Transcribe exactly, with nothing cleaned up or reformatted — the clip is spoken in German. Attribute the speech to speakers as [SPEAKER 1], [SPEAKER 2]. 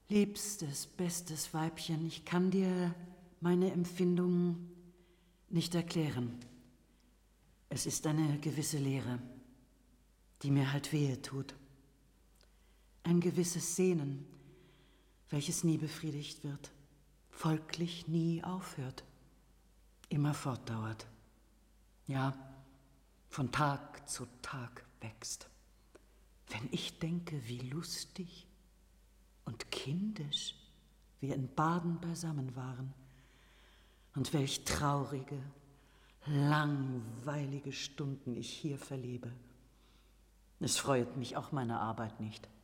[SPEAKER 1] Liebstes, bestes Weibchen, ich kann dir meine Empfindungen nicht erklären. Es ist eine gewisse Leere, die mir halt wehe tut. Ein gewisses Sehnen, welches nie befriedigt wird, folglich nie aufhört, immer fortdauert. Ja, von Tag zu Tag wächst. Wenn ich denke, wie lustig und kindisch wir in Baden beisammen waren und welch traurige, langweilige Stunden ich hier verlebe. Es freuet mich auch meine Arbeit nicht.